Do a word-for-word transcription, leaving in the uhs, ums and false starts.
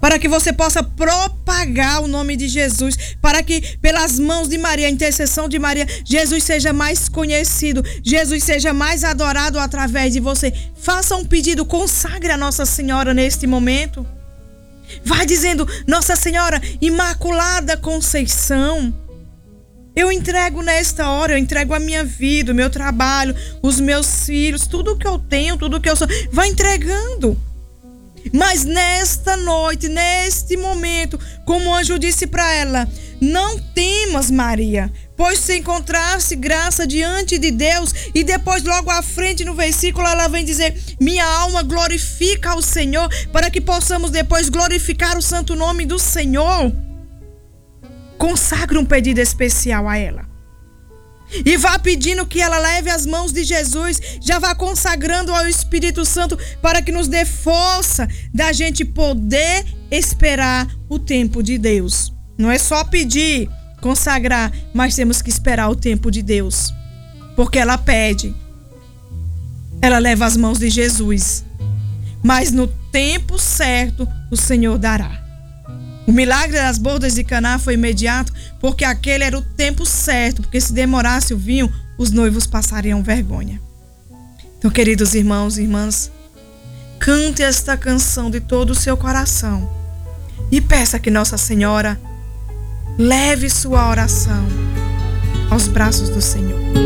para que você possa propagar o nome de Jesus, para que pelas mãos de Maria, a intercessão de Maria, Jesus seja mais conhecido, Jesus seja mais adorado através de você. Faça um pedido, consagre a Nossa Senhora neste momento. Vai dizendo: Nossa Senhora Imaculada Conceição, eu entrego nesta hora, eu entrego a minha vida, o meu trabalho, os meus filhos, tudo que eu tenho, tudo que eu sou. Vai entregando. Mas nesta noite, neste momento, como o anjo disse para ela: não temas, Maria, pois se encontraste graça diante de Deus. E depois, logo à frente, no versículo, ela vem dizer: minha alma glorifica ao Senhor, para que possamos depois glorificar o santo nome do Senhor. Consagre um pedido especial a ela. E vá pedindo que ela leve as mãos de Jesus, já vá consagrando ao Espírito Santo para que nos dê força da gente poder esperar o tempo de Deus. Não é só pedir, consagrar, mas temos que esperar o tempo de Deus. Porque ela pede, ela leva as mãos de Jesus, mas no tempo certo o Senhor dará. O milagre das bodas de Caná foi imediato, porque aquele era o tempo certo, porque se demorasse o vinho, os noivos passariam vergonha. Então, queridos irmãos e irmãs, cante esta canção de todo o seu coração e peça que Nossa Senhora leve sua oração aos braços do Senhor.